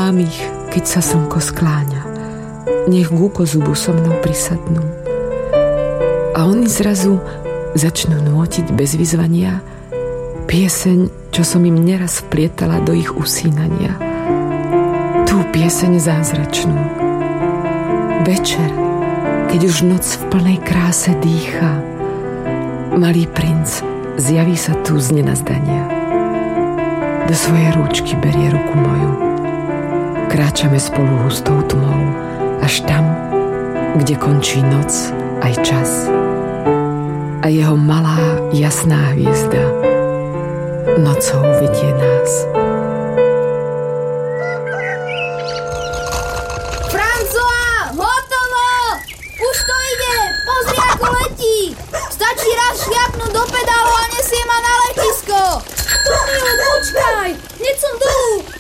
Volám ich, keď sa slnko skláňa. Nech k úkozubu so mnou prisadnú. A oni zrazu začnú nôtiť bez vyzvania pieseň, čo som im neraz vplietala do ich usínania. Tú pieseň zázračnú. Večer, keď už noc v plnej kráse dýcha, malý princ zjaví sa tu z nenazdania. Do svojej rúčky berie ruku moju. Kráčame spolu hustou tmou, až tam, kde končí noc aj čas. A jeho malá jasná hviezda nocou vedie nás. François, hotovo! Už to ide! Pozri, ako letí! Stačí raz šliapnúť do pedálu a nesie ma na letisko! Tonio, počkaj! Hneď som dolu!